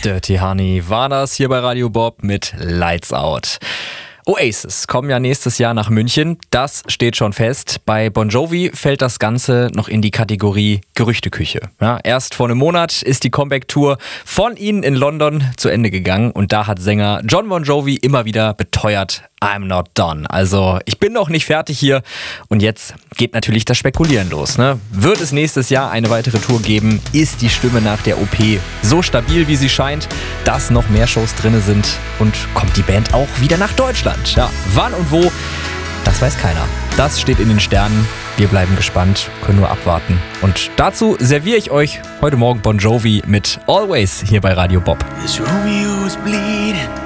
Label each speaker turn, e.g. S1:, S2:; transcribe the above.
S1: Dirty Honey war das hier bei Radio Bob mit Lights Out. Oasis kommen ja nächstes Jahr nach München, das steht schon fest. Bei Bon Jovi fällt das Ganze noch in die Kategorie Gerüchteküche. Ja, erst vor einem Monat ist die Comeback-Tour von ihnen in London zu Ende gegangen und da hat Sänger Jon Bon Jovi immer wieder beteuert, I'm not done. Also ich bin noch nicht fertig hier und jetzt geht natürlich das Spekulieren los. Ne? Wird es nächstes Jahr eine weitere Tour geben? Ist die Stimme nach der OP so stabil, wie sie scheint, dass noch mehr Shows drin sind? Und kommt die Band auch wieder nach Deutschland? Ja, wann und wo, das weiß keiner. Das steht in den Sternen. Wir bleiben gespannt, können nur abwarten. Und dazu serviere ich euch heute Morgen Bon Jovi mit Always hier bei Radio Bob.
S2: This Romeo is bleeding.